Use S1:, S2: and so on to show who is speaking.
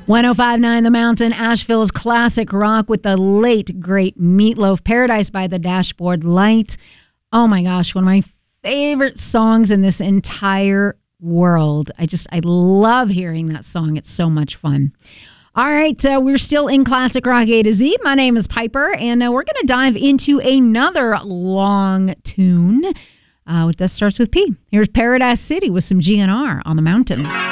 S1: 105.9 The Mountain, Asheville's classic rock with the late, great Meatloaf, Paradise by the Dashboard Light. Oh my gosh, one of my favorite songs in this entire world. I love hearing that song. It's so much fun. All right, we're still in Classic Rock A to Z. My name is Piper, and we're going to dive into another long tune that starts with P. Here's Paradise City with some GNR on the Mountain.